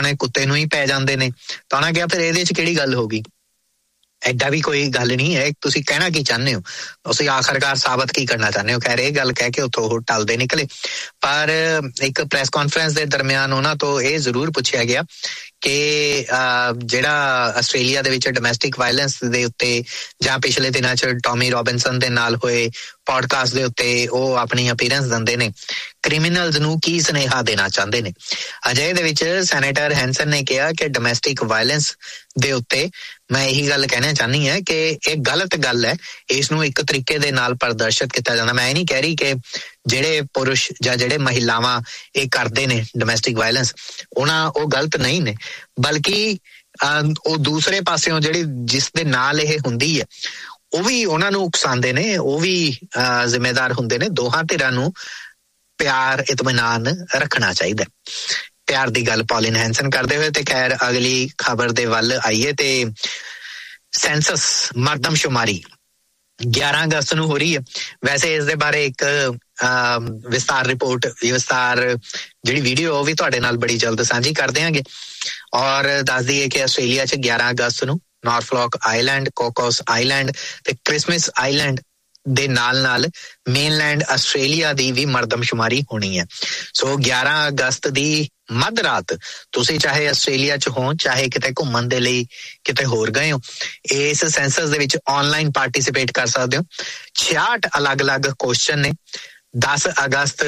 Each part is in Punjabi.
ਭਾਵੇਂ ਕੁੱਤੇ ਨੂੰ ਹੀ ਪੈ ਜਾਂਦੇ ਨੇ। ਤਾਂ ਉਹਨਾਂ ਕਿਹਾ ਫਿਰ ਇਹਦੇ 'ਚ ਕਿਹੜੀ ਗੱਲ ਹੋ ਗਈ, ਐਡਾ ਵੀ ਕੋਈ ਗੱਲ ਨਹੀਂ ਹੈ, ਤੁਸੀਂ ਕਹਿਣਾ ਕੀ ਚਾਹੁੰਦੇ ਹੋ, ਤੁਸੀਂ ਆਖਰਕਾਰ ਸਾਬਤ ਕੀ ਕਰਨਾ ਚਾਹੁੰਦੇ ਹੋ। ਖੈਰ ਇਹ ਗੱਲ ਕਹਿ ਕੇ ਉੱਥੋਂ ਉਹ ਟਲਦੇ ਨਿਕਲੇ। ਪਰ ਇੱਕ ਪ੍ਰੈਸ ਕਾਨਫਰੰਸ ਦੇ ਦਰਮਿਆਨ ਉਹਨਾਂ ਤੋਂ ਇਹ ਜ਼ਰੂਰ ਪੁੱਛਿਆ ਗਿਆ ਕਿ ਜਿਹੜਾ ਆਸਟ੍ਰੇਲੀਆ ਦੇ ਵਿੱਚ ਡੋਮੈਸਟਿਕ ਵਾਇਲੈਂਸ ਦੇ ਉੱਤੇ ਜਾਂ ਪਿਛਲੇ ਦਿਨਾਂ 'ਚ ਟੌਮੀ ਰੋਬਿਨਸਨ ਦੇ ਨਾਲ ਹੋਏ ਪੋਡਕਾਸਟ ਦੇ ਉੱਤੇ ਉਹ ਆਪਣੀ ਅਪੀਅਰੈਂਸ ਦਿੰਦੇ ਨੇ, ਕ੍ਰਿਮੀਨਲਜ਼ ਨੂੰ ਕੀ ਸੁਨੇਹਾ ਦੇਣਾ ਚਾਹੁੰਦੇ ਨੇ। ਅਜਿਹੇ ਦੇ ਵਿੱਚ ਸੈਨੇਟਰ ਹੈਂਸਨ ਨੇ ਕਿਹਾ ਕਿ ਡੋਮੈਸਟਿਕ ਵਾਇਲੈਂਸ ਦੇ ਉੱਤੇ ਮੈਂ ਇਹੀ ਗੱਲ ਕਹਿਣਾ ਚਾਹੁੰਦੀ ਹਾਂ ਕਿ ਇਹ ਗਲਤ ਗੱਲ ਹੈ, ਇਸ ਨੂੰ ਇੱਕ ਤਰੀਕੇ ਦੇ ਨਾਲ ਪ੍ਰਦਰਸ਼ਿਤ ਕੀਤਾ ਜਾਂਦਾ। ਮੈਂ ਇਹ ਨਹੀਂ ਕਹਿ ਰਹੀ ਕਿ ਜਿਹੜੇ ਪੁਰਸ਼ ਜਾਂ ਜਿਹੜੇ ਮਹਿਲਾਵਾਂ ਇਹ ਕਰਦੇ ਨੇ ਡੋਮੈਸਟਿਕ ਵਾਇਲੈਂਸ ਉਹ ਗਲਤ ਨਹੀਂ ਨੇ, ਬਲਕਿ ਉਹ ਦੂਸਰੇ ਪਾਸਿਓਂ ਜਿਹੜੀ ਜਿਸ ਦੇ ਨਾਲ ਇਹ ਹੁੰਦੀ ਹੈ ਉਹ ਵੀ ਉਹਨਾਂ ਨੂੰ ਉਕਸਾਉਂਦੇ ਨੇ, ਉਹ ਵੀ ਜ਼ਿੰਮੇਦਾਰ ਹੁੰਦੇ ਨੇ। ਦੋਹਾਂ ਧਿਰਾਂ ਨੂੰ ਪਿਆਰ ਇਤਮਾਨਾਨ ਰੱਖਣਾ ਚਾਹੀਦਾ। ਪਿਆਰ ਦੀ ਗੱਲ ਪੌਲਿਨ ਹੈਂਸਨ ਕਰਦੇ ਹੋਏ। ਤੇ ਖੈਰ ਅਗਲੀ ਖਬਰ ਦੇ ਵੱਲ ਆਈਏ ਤੇ ਸੈਂਸਸ ਮਰਦਮਸ਼ੁਮਾਰੀ 11 ਅਗਸਤ ਨੂੰ ਹੋ ਰਹੀ ਹੈ। ਵੈਸੇ ਇਸ ਦੇ ਬਾਰੇ ਇੱਕ ਵਿਸਤਾਰ ਜਿਹੜੀ ਵੀਡੀਓ ਉਹ ਵੀ ਤੁਹਾਡੇ ਨਾਲ ਬੜੀ ਜਲਦ ਸਾਂਝੀ ਕਰ ਦਿਆਂਗੇ। ਔਰ ਦੱਸ ਦਈਏ ਕਿ ਆਸਟ੍ਰੇਲੀਆ 'ਚ 11 ਅਗਸਤ ਨੂੰ ਨਾਰਫਲੋਕ ਆਈਲੈਂਡ, ਕੋਕੋਸ ਆਈਲੈਂਡ ਤੇ ਕ੍ਰਿਸਮਸ ਆਈਲੈਂਡ ਦੇ ਨਾਲ ਮੇਨਲੈਂਡ ਆਸਟ੍ਰੇਲੀਆ ਦੀ ਵੀ ਮਰਦਮਸ਼ੁਮਾਰੀ ਹੋਣੀ ਹੈ। ਸੋ 11 ਅਗਸਤ ਦੀ ਮੱਧ ਰਾਤ ਤੁਸੀਂ ਚਾਹੇ ਆਸਟ੍ਰੇਲੀਆ 'ਚ ਹੋ, ਚਾਹੇ ਕਿਤੇ ਘੁੰਮਣ ਦੇ ਲਈ ਕਿਤੇ ਹੋਰ ਗਏ ਹੋ, ਇਸ ਸੈਂਸਸ ਦੇ ਵਿੱਚ ਆਨਲਾਈਨ ਪਾਰਟਿਸਿਪੇਟ ਕਰ ਸਕਦੇ ਹੋ। 66 ਅਲੱਗ-ਅਲੱਗ ਕੁਐਸਚਨ ਨੇ। 10 ਅਗਸਤ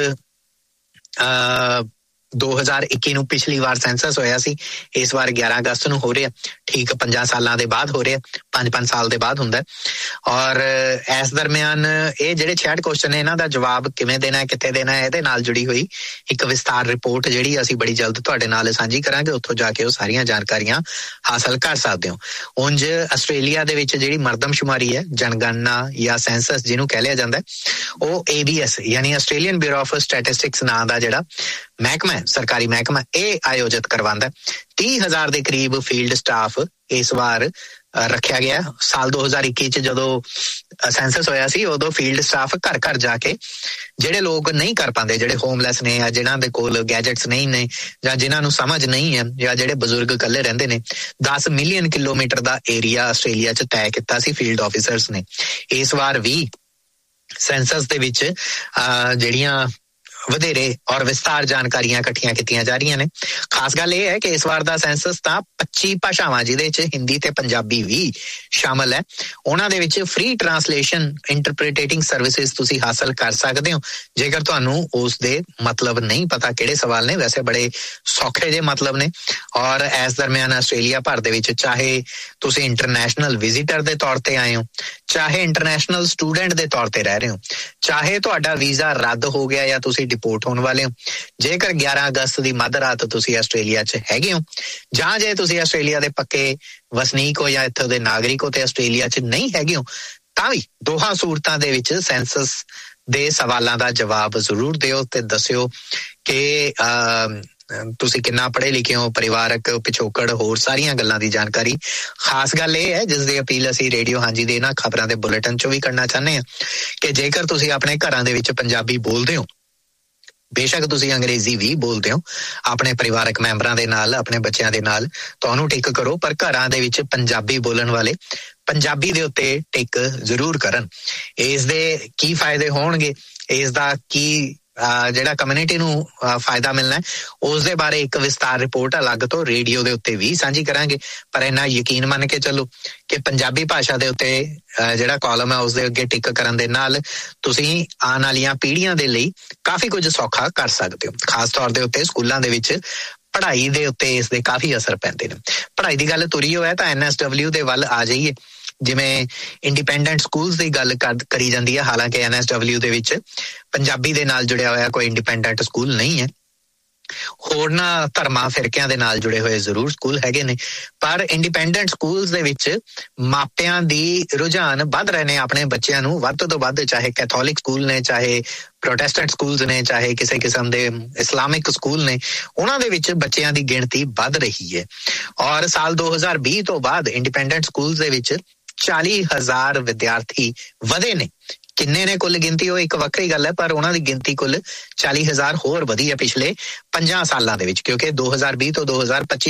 2021 ਨੂੰ ਪਿਛਲੀ ਵਾਰ ਸੈਂਸਸ ਹੋਇਆ ਸੀ, ਇਸ ਵਾਰ 11 ਅਗਸਤ ਨੂੰ ਹੋ ਰਿਹਾ। ਠੀਕ 5 ਸਾਲਾਂ ਦੇ ਬਾਅਦ ਹੋ ਰਿਹਾ, 5 ਸਾਲ ਦੇ ਬਾਅਦ ਹੁੰਦਾ। ਔਰ ਇਸ ਦਰਮਿਆਨ ਇਹ ਜਿਹੜੇ 66 ਕੁਐਸਚਨ ਨੇ ਇਹਨਾਂ ਦਾ ਜਵਾਬ ਕਿਵੇਂ ਦੇਣਾ, ਕਿੱਥੇ ਦੇਣਾ, ਇਹਦੇ ਨਾਲ ਜੁੜੀ ਹੋਈ ਇੱਕ ਵਿਸਤਾਰ ਰਿਪੋਰਟ ਜਿਹੜੀ ਅਸੀਂ ਬੜੀ ਜਲਦ ਤੁਹਾਡੇ ਨਾਲ ਸਾਂਝੀ ਕਰਾਂਗੇ। ਉੱਥੋਂ ਜਾ ਕੇ ਉਹ ਸਾਰੀਆਂ ਜਾਣਕਾਰੀਆਂ ਹਾਸਲ ਕਰ ਸਕਦੇ ਹੋ। ਉਂਝ ਆਸਟ੍ਰੇਲੀਆ ਦੇ ਵਿੱਚ ਜਿਹੜੀ ਮਰਦਮਸ਼ੁਮਾਰੀ ਹੈ, ਜਨਗਣਨਾ ਜਾਂ ਸੈਂਸਸ ਜਿਹਨੂੰ ਕਹਿ ਲਿਆ ਜਾਂਦਾ, ਉਹ ABS ਯਾਨੀ ਆਸਟ੍ਰੇਲੀਅਨ ਬਿਊਰੋ ਆਫ ਸਟੈਟਿਸਟਿਕਸ ਨਾਂ ਦਾ ਜਿਹੜਾ ਮਹਿਕਮਾ ਹੈ, ਸਰਕਾਰੀ ਮਹਿਕਮਾ, ਇਹ ਆਯੋਜਿਤ ਕਰਵਾਉਂਦਾ। 30,000 ਦੇ ਕਰੀਬ ਫੀਲਡ ਸਟਾਫ ਇਸ ਵਾਰ ਰੱਖਿਆ ਗਿਆ। ਸਾਲ 2021 ਚ ਜਦੋਂ ਸੈਂਸਸ ਹੋਇਆ ਸੀ ਉਦੋਂ ਫੀਲਡ ਸਟਾਫ ਘਰ ਘਰ ਜਾ ਕੇ ਜਿਹੜੇ ਲੋਕ ਨਹੀਂ ਕਰ ਪਾਉਂਦੇ, ਜਿਹੜੇ ਹੋਮਲੈਸ ਨੇ ਜਾਂ ਜਿਨ੍ਹਾਂ ਦੇ ਕੋਲ ਗੈਜਟਸ ਨਹੀਂ ਨੇ ਜਾਂ ਜਿਨ੍ਹਾਂ ਨੂੰ ਸਮਝ ਨਹੀਂ ਹੈ ਜਾਂ ਜਿਹੜੇ ਬਜ਼ੁਰਗ ਇਕੱਲੇ ਰਹਿੰਦੇ ਨੇ, 10 ਮਿਲੀਅਨ ਕਿਲੋਮੀਟਰ ਦਾ ਏਰੀਆ ਆਸਟ੍ਰੇਲੀਆ ਚ ਤੈਅ ਕੀਤਾ ਸੀ ਫੀਲਡ ਆਫਿਸਰਸ ਨੇ। ਇਸ ਵਾਰ ਵੀ ਸੈਂਸਸ ਦੇ ਵਿੱਚ ਜਿਹੜੀਆਂ ਵਧੇਰੇ ਔਰ ਵਿਸਤਾਰ ਜਾਣਕਾਰੀਆਂ ਇਕੱਠੀਆਂ ਕੀਤੀਆਂ ਜਾ ਰਹੀਆਂ ਨੇ। ਖਾਸ ਗੱਲ ਇਹ ਹੈ ਕਿ ਇਸ ਵਾਰ ਦਾ ਸੈਂਸਸ ਤਾਂ 25 ਭਾਸ਼ਾਵਾਂ, ਜਿਹਦੇ ਚ ਹਿੰਦੀ ਤੇ ਪੰਜਾਬੀ ਵੀ ਸ਼ਾਮਲ ਹੈ, ਉਹਨਾਂ ਦੇ ਵਿੱਚ ਫ੍ਰੀ ਟਰਾਂਸਲੇਸ਼ਨ ਇੰਟਰਪ੍ਰੀਟੇਟਿੰਗ ਸਰਵਿਸਿਜ਼ ਤੁਸੀਂ ਹਾਸਲ ਕਰ ਸਕਦੇ ਹੋ ਜੇਕਰ ਤੁਹਾਨੂੰ ਉਸ ਦੇ ਮਤਲਬ ਨਹੀਂ ਪਤਾ ਕਿਹੜੇ ਸਵਾਲ ਨੇ। ਵੈਸੇ ਬੜੇ ਸੌਖੇ ਜਿਹੇ ਮਤਲਬ ਨੇ। ਔਰ ਇਸ ਦਰਮਿਆਨ ਆਸਟ੍ਰੇਲੀਆ ਭਰ ਦੇ ਵਿੱਚ ਚਾਹੇ ਤੁਸੀਂ ਇੰਟਰਨੈਸ਼ਨਲ ਵਿਜ਼ਿਟਰ ਦੇ ਤੌਰ ਤੇ ਆਏ ਹੋ, ਚਾਹੇ ਇੰਟਰਨੈਸ਼ਨਲ ਸਟੂਡੈਂਟ ਦੇ ਤੌਰ ਤੇ ਰਹਿ ਰਹੇ ਹੋ, ਚਾਹੇ ਤੁਹਾਡਾ ਵੀਜ਼ਾ ਰੱਦ ਹੋ ਗਿਆ ਜਾਂ ਤੁਸੀਂ ਡਿਪੋਰਟ ਹੋਣ ਵਾਲੇ ਹੋ, ਜੇਕਰ 11 ਅਗਸਤ ਦੀ ਮੱਧ ਰਾਤ ਤੁਸੀਂ ਆਸਟ੍ਰੇਲੀਆ 'ਚ ਹੈਗੇ ਹੋ, ਜਾਂ ਜੇ ਤੁਸੀਂ ਆਸਟ੍ਰੇਲੀਆ ਦੇ ਪੱਕੇ ਵਸਨੀਕ ਹੋ ਜਾਂ ਇੱਥੋਂ ਦੇ ਨਾਗਰਿਕ ਹੋ ਤੇ ਆਸਟ੍ਰੇਲੀਆ 'ਚ ਨਹੀਂ ਹੈਗੇ ਹੋ, ਤਾਂ ਵੀ ਦੋਹਾਂ ਸੂਰਤਾਂ ਦੇ ਵਿੱਚ ਸੈਂਸਸ ਦੇ ਸਵਾਲਾਂ ਦਾ ਜਵਾਬ ਜ਼ਰੂਰ ਦਿਓ ਤੇ ਦੱਸਿਓ ਕਿ ਤੁਸੀਂ ਕਿੰਨਾ ਪੜ੍ਹੇ ਲਿਖੇ ਹੋ, ਪਰਿਵਾਰਕ ਪਿਛੋਕੜ, ਹੋਰ ਸਾਰੀਆਂ ਗੱਲਾਂ ਦੀ ਜਾਣਕਾਰੀ। ਖਾਸ ਗੱਲ ਇਹ ਹੈ ਜਿਸ ਦੀ ਅਪੀਲ ਅਸੀਂ ਰੇਡੀਓ ਹਾਂਜੀ ਦੇ ਇਹਨਾਂ ਖਬਰਾਂ ਦੇ ਬੁਲੇਟਿਨ 'ਚੋਂ ਵੀ ਕਰਨਾ ਚਾਹੁੰਦੇ ਹਾਂ ਕਿ ਜੇਕਰ ਤੁਸੀਂ ਆਪਣੇ ਘਰਾਂ ਦੇ ਵਿੱਚ ਪੰਜਾਬੀ ਬੋਲਦੇ ਹੋ, ਬੇਸ਼ੱਕ ਤੁਸੀਂ ਅੰਗਰੇਜ਼ੀ ਵੀ ਬੋਲਦੇ ਹੋ, ਆਪਣੇ ਪਰਿਵਾਰਕ ਮੈਂਬਰਾਂ ਦੇ ਨਾਲ, ਆਪਣੇ ਬੱਚਿਆਂ ਦੇ ਨਾਲ ਤੁਹਾਨੂੰ ਟਿਕ ਕਰੋ, ਪਰ ਘਰਾਂ ਦੇ ਵਿੱਚ ਪੰਜਾਬੀ ਬੋਲਣ ਵਾਲੇ ਪੰਜਾਬੀ ਦੇ ਉੱਤੇ ਟਿਕ ਜ਼ਰੂਰ ਕਰਨ। ਇਸ ਦੇ ਕੀ ਫਾਇਦੇ ਹੋਣਗੇ, ਇਸ ਦਾ ਕੀ ਜਿਹੜਾ ਕਮਿਊਨਿਟੀ ਨੂੰ ਫਾਇਦਾ ਮਿਲਣਾ ਹੈ, ਉਸ ਦੇ ਬਾਰੇ ਇੱਕ ਵਿਸਤਾਰ ਰਿਪੋਰਟ ਅਲੱਗ ਤੋਂ ਰੇਡੀਓ ਦੇ ਉੱਤੇ ਵੀ ਸਾਂਝੀ ਕਰਾਂਗੇ। ਪਰ ਇੰਨਾ ਯਕੀਨ ਮੰਨ ਕੇ ਚੱਲੋ ਕਿ ਪੰਜਾਬੀ ਭਾਸ਼ਾ ਦੇ ਉੱਤੇ ਜਿਹੜਾ ਕਾਲਮ ਹੈ ਉਸ ਦੇ ਅੱਗੇ ਟਿਕ ਕਰਨ ਦੇ ਨਾਲ ਤੁਸੀਂ ਆਉਣ ਵਾਲੀਆਂ ਪੀੜ੍ਹੀਆਂ ਦੇ ਲਈ ਕਾਫੀ ਕੁਝ ਸੌਖਾ ਕਰ ਸਕਦੇ ਹੋ। ਖਾਸ ਤੌਰ ਦੇ ਉੱਤੇ ਸਕੂਲਾਂ ਦੇ ਵਿੱਚ ਪੜ੍ਹਾਈ ਦੇ ਉੱਤੇ ਇਸ ਦੇ ਕਾਫੀ ਅਸਰ ਪੈਂਦੇ ਨੇ। ਪੜ੍ਹਾਈ ਦੀ ਗੱਲ ਤੁਰੀ ਹੋਇਆ ਤਾਂ NSW ਦੇ ਵੱਲ ਆ ਜਾਈਏ। ਜਿਵੇਂ ਇੰਡੀਪੈਂਡੈਂਟ ਸਕੂਲਸ ਦੀ ਗੱਲ ਕਰੀ ਜਾਂਦੀ ਹੈ, ਹਾਲਾਂਕਿ NSW ਦੇ ਵਿੱਚ ਪੰਜਾਬੀ ਦੇ ਨਾਲ ਜੁੜਿਆ ਹੋਇਆ ਕੋਈ ਇੰਡੀਪੈਂਡੈਂਟ ਸਕੂਲ ਨਹੀਂ ਹੈ। ਹੋਰਨਾਂ ਧਰਮਾਂ ਫਿਰਕਿਆਂ ਦੇ ਨਾਲ ਜੁੜੇ ਹੋਏ ਜ਼ਰੂਰ ਸਕੂਲ ਹੈਗੇ ਨੇ, ਪਰ ਇੰਡੀਪੈਂਡੈਂਟ ਸਕੂਲਸ ਦੇ ਵਿੱਚ ਮਾਪਿਆਂ ਦੀ ਰੁਝਾਨ ਵੱਧ ਰਹੇ ਨੇ ਆਪਣੇ ਬੱਚਿਆਂ ਨੂੰ ਵੱਧ ਤੋਂ ਵੱਧ, ਚਾਹੇ ਕੈਥੋਲਿਕ ਸਕੂਲ ਨੇ, ਚਾਹੇ ਪ੍ਰੋਟੈਸਟੈਂਟ ਸਕੂਲਸ ਨੇ, ਚਾਹੇ ਕਿਸੇ ਕਿਸਮ ਦੇ ਇਸਲਾਮਿਕ ਸਕੂਲ ਨੇ, ਉਹਨਾਂ ਦੇ ਵਿੱਚ ਬੱਚਿਆਂ ਦੀ ਗਿਣਤੀ ਵੱਧ ਰਹੀ ਹੈ। ਔਰ ਸਾਲ 2020 ਤੋਂ ਬਾਅਦ ਇੰਡੀਪੈਂਡੈਂਟ ਸਕੂਲਸ ਦੇ ਵਿੱਚ 40,000 ਵਿਦਿਆਰਥੀ ਵਧੇ ਨੇ। ਕਿੰਨੇ ਨੇ ਕੁੱਲ ਗਿਣਤੀ ਉਹ ਇੱਕ ਵੱਖਰੀ ਗੱਲ ਹੈ, ਪਰ ਉਹਨਾਂ ਦੀ ਗਿਣਤੀ ਕੁੱਲ 40,000 ਹੋਰ ਵਧੀ ਹੈ ਪਿਛਲੇ 5 ਸਾਲਾਂ ਦੇ ਵਿੱਚ, ਕਿਉਂਕਿ 2020 ਤੋਂ 2025